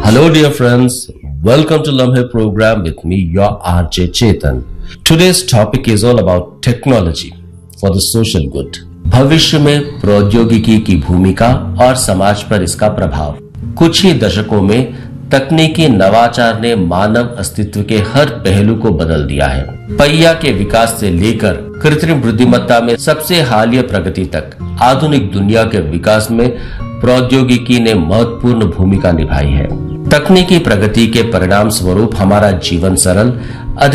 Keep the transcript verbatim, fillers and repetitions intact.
Hello dear friends, welcome to Lamhe program with me, your R J Chetan. Today's topic is all about technology for the social good. भविष्य में प्रौद्योगिकी की भूमिका और समाज पर इसका प्रभाव। कुछ ही दशकों में तकनीकी नवाचार ने मानव अस्तित्व के हर पहलू को बदल दिया है। पहिया के विकास से लेकर कृत्रिम बुद्धिमत्ता में सबसे हालिया प्रगति तक आधुनिक दुनिया के विकास में प्रौद्योगिकी ने महत्वपूर्ण भूमिका निभाई है। तकनीकी प्रगति के परिणाम स्वरूप हमारा जीवन सरल,